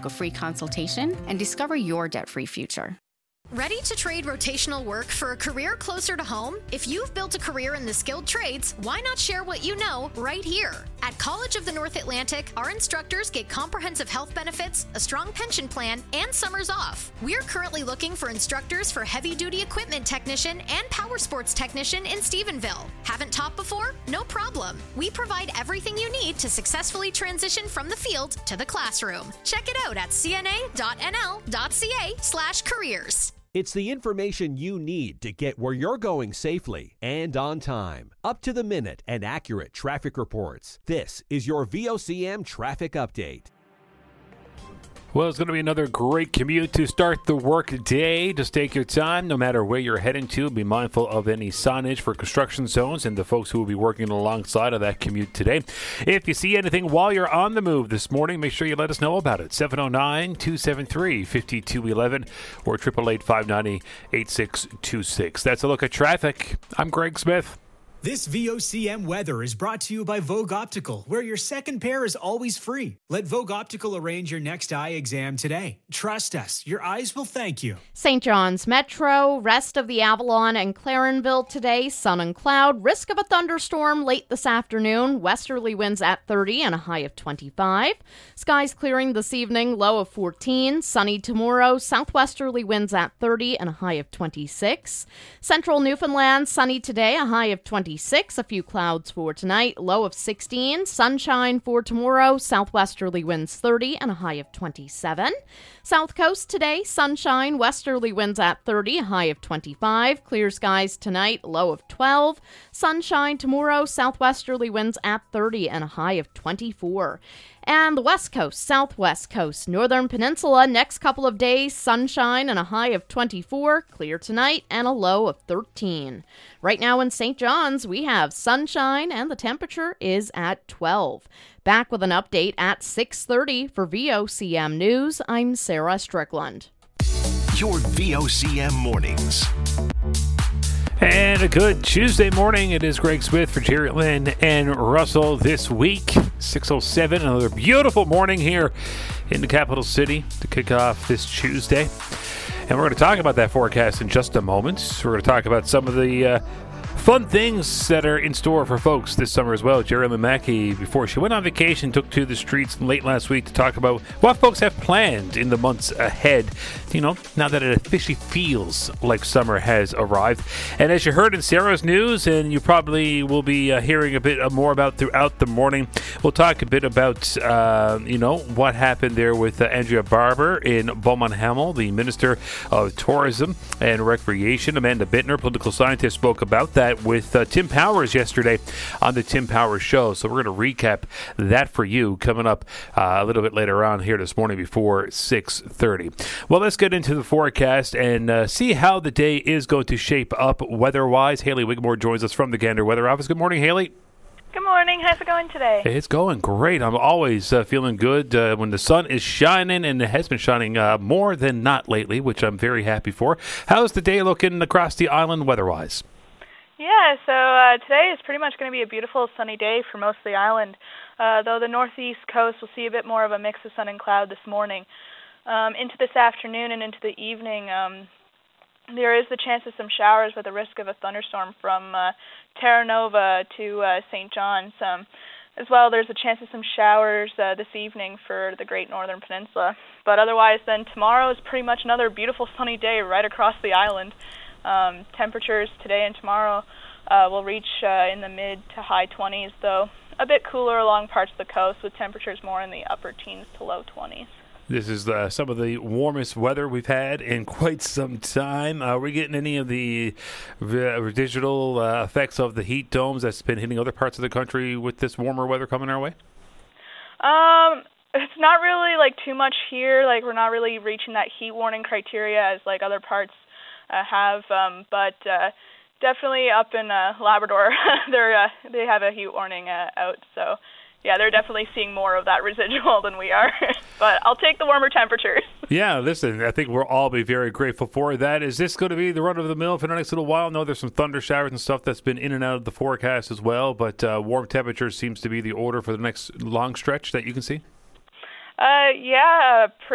book a free consultation and discover your debt-free future. Ready to trade rotational work for a career closer to home? If you've built a career in the skilled trades, why not share what you know right here? At College of the North Atlantic, our instructors get comprehensive health benefits, a strong pension plan, and summers off. We're currently looking for instructors for heavy-duty equipment technician and power sports technician in Stephenville. Haven't taught before? No problem. We provide everything you need to successfully transition from the field to the classroom. Check it out at cna.nl.ca/careers. It's the information you need to get where you're going safely and on time. Up to the minute and accurate traffic reports. This is your VOCM traffic update. Well, it's going to be another great commute to start the work day. Just take your time, no matter where you're heading to. Be mindful of any signage for construction zones and the folks who will be working alongside of that commute today. If you see anything while you're on the move this morning, make sure you let us know about it. 709-273-5211 or 888-590-8626. That's a look at traffic. I'm Greg Smith. This VOCM weather is brought to you by Vogue Optical, where your second pair is always free. Let Vogue Optical arrange your next eye exam today. Trust us, your eyes will thank you. St. John's Metro, rest of the Avalon and Clarenville today, sun and cloud, risk of a thunderstorm late this afternoon, westerly winds at 30 and a high of 25. Skies clearing this evening, low of 14, sunny tomorrow, southwesterly winds at 30 and a high of 26. Central Newfoundland, sunny today, a high of 26. A few clouds for tonight, low of 16. Sunshine for tomorrow, southwesterly winds 30 and a high of 27. South Coast today, sunshine, westerly winds at 30, a high of 25. Clear skies tonight, low of 12. Sunshine tomorrow, southwesterly winds at 30 and a high of 24. And the West Coast, Southwest Coast, Northern Peninsula, next couple of days, sunshine and a high of 24, clear tonight and a low of 13. Right now in St. John's, we have sunshine and the temperature is at 12. Back with an update at 6:30 for VOCM News. I'm Sarah Strickland. Your VOCM mornings. And a good Tuesday morning. It is Greg Smith for Jerry Lynn and Russell this week. 6:07, another beautiful morning here in the capital city to kick off this Tuesday. And we're going to talk about that forecast in just a moment. We're going to talk about some of the fun things that are in store for folks this summer as well. Jerry Lynn Mackey, before she went on vacation, took to the streets late last week to talk about what folks have planned in the months ahead, you know, now that it officially feels like summer has arrived. And as you heard in Sarah's news, and you probably will be hearing a bit more about throughout the morning, we'll talk a bit about, what happened there with Andrea Barber in Beaumont-Hamel, the Minister of Tourism and Recreation. Amanda Bittner, political scientist, spoke about that with Tim Powers yesterday on the Tim Powers Show. So we're going to recap that for you coming up a little bit later on here this morning before 6:30. Well, let's get into the forecast and see how the day is going to shape up weather-wise. Haley Wigmore joins us from the Gander Weather Office. Good morning, Haley. Good morning. How's it going today? It's going great. I'm always feeling good when the sun is shining, and it has been shining more than not lately, which I'm very happy for. How's the day looking across the island weather-wise? Yeah, so today is pretty much going to be a beautiful sunny day for most of the island, though the northeast coast will see a bit more of a mix of sun and cloud this morning. Into this afternoon and into the evening, there is the chance of some showers with a risk of a thunderstorm from Terra Nova to St. John's. As well, there's a chance of some showers this evening for the Great Northern Peninsula. But otherwise, then tomorrow is pretty much another beautiful sunny day right across the island. Temperatures today and tomorrow will reach in the mid to high 20s, though a bit cooler along parts of the coast with temperatures more in the upper teens to low 20s. This is some of the warmest weather we've had in quite some time. Are we getting any of the residual effects of the heat domes that's been hitting other parts of the country with this warmer weather coming our way? It's not really like too much here. Like we're not really reaching that heat warning criteria as like other parts have, but definitely up in Labrador, they have a heat warning out. So yeah, they're definitely seeing more of that residual than we are. But I'll take the warmer temperatures. Yeah, listen, I think we'll all be very grateful for that. Is this going to be the run-of-the-mill for the next little while? No, there's some thunder showers and stuff that's been in and out of the forecast as well, but warm temperatures seems to be the order for the next long stretch that you can see? Yeah,